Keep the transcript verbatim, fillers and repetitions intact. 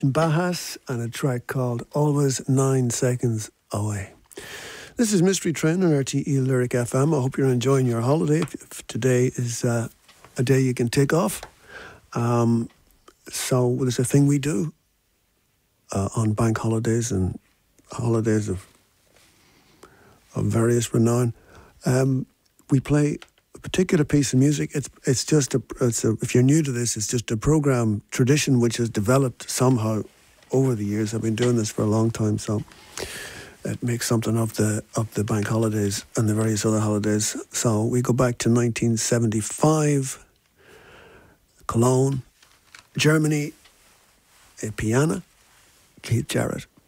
Bahas and a track called Always Nine Seconds Away. This is Mystery Train on R T E Lyric F M. I hope you're enjoying your holiday. If, if today is uh, a day you can take off. Um, so there's a thing we do uh, on bank holidays and holidays of, of various renown. Um, we play a particular piece of music. It's it's just a, it's a if you're new to this, it's just a program tradition which has developed somehow over the years. I've been doing this for a long time, so it makes something of the of the bank holidays and the various other holidays. So we go back to nineteen seventy-five, Cologne, Germany, a piano, Keith Jarrett.